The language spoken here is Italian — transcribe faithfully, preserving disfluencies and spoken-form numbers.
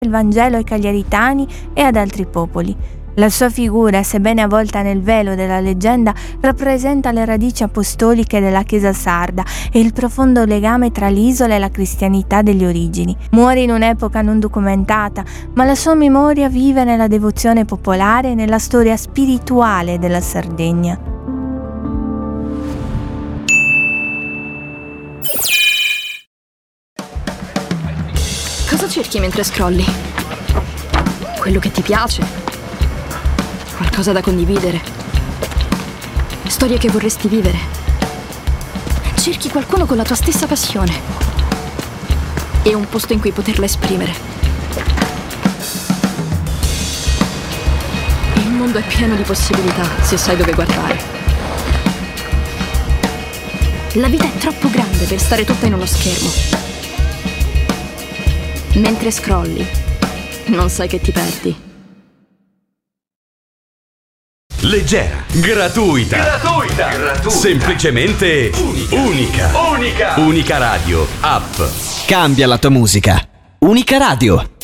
il Vangelo ai cagliaritani e ad altri popoli. La sua figura, sebbene avvolta nel velo della leggenda, rappresenta le radici apostoliche della Chiesa sarda e il profondo legame tra l'isola e la cristianità delle origini. Muore in un'epoca non documentata, ma la sua memoria vive nella devozione popolare e nella storia spirituale della Sardegna. Cosa cerchi mentre scrolli? Quello che ti piace? Qualcosa da condividere? Storie che vorresti vivere? Cerchi qualcuno con la tua stessa passione e un posto in cui poterla esprimere. Il mondo è pieno di possibilità se sai dove guardare. La vita è troppo grande per stare tutta in uno schermo. Mentre scrolli, non sai che ti perdi. Leggera, gratuita, gratuita, gratuita, semplicemente unica. unica, Unica Radio App. Cambia la tua musica. Unica Radio.